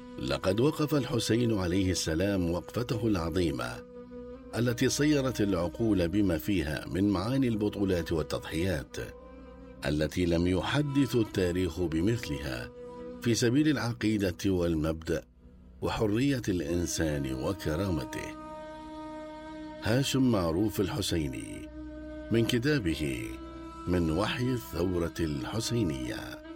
لقد وقف الحسين عليه السلام وقفته العظيمة التي صيرت العقول بما فيها من معاني البطولات والتضحيات التي لم يحدث التاريخ بمثلها في سبيل العقيدة والمبدأ وحرية الإنسان وكرامته. هاشم معروف الحسيني، من كتابه من وحي الثورة الحسينية.